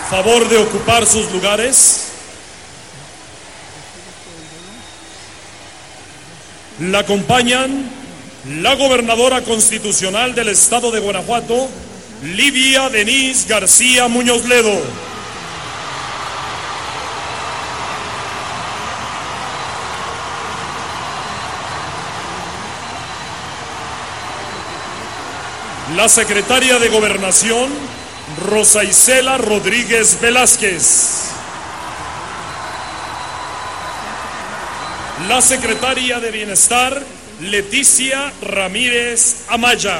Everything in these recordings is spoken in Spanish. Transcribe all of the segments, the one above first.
Favor de ocupar sus lugares. La acompañan la gobernadora constitucional del estado de Guanajuato, Livia Denise García Muñoz Ledo. La secretaria de Gobernación, Rosa Isela Rodríguez Velázquez. La secretaria de Bienestar, Leticia Ramírez Amaya.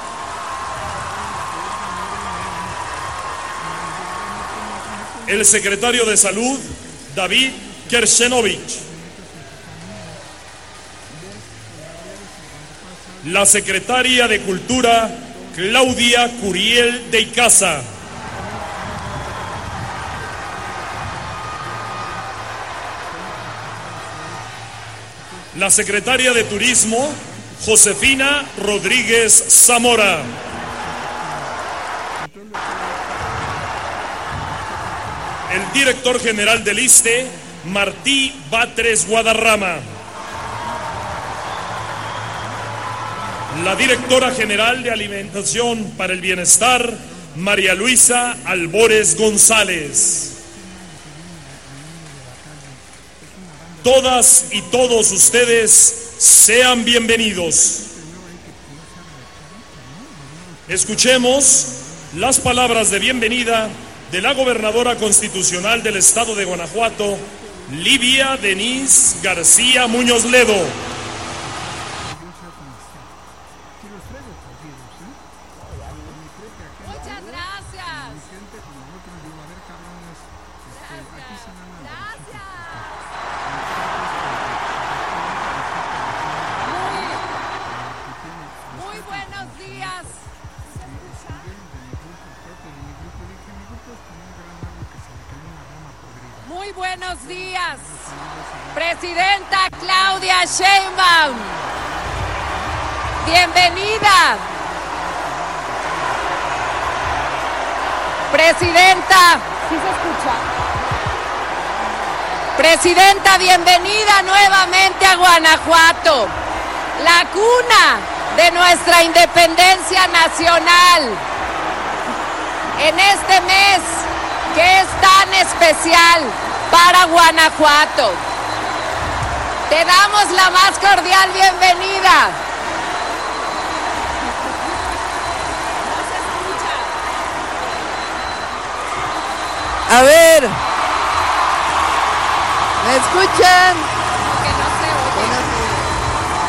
El secretario de Salud, David Kershenovich. La secretaria de Cultura, Claudia Curiel de Icaza. La secretaria de Turismo, Josefina Rodríguez Zamora. El director general del ISSSTE, Martí Batres Guadarrama. La directora general de Alimentación para el Bienestar, María Luisa Albores González. Todas y todos ustedes sean bienvenidos. Escuchemos las palabras de bienvenida de la gobernadora constitucional del estado de Guanajuato, Livia Denise García Muñoz Ledo. Muchas gracias. Muy buenos días. Muy buenos días, Presidenta Claudia Sheinbaum. Bienvenida. Presidenta, ¿sí se escucha? Presidenta, bienvenida nuevamente a Guanajuato, la cuna de nuestra independencia nacional. En este mes que es tan especial para Guanajuato, te damos la más cordial bienvenida. A ver, ¿me escuchan?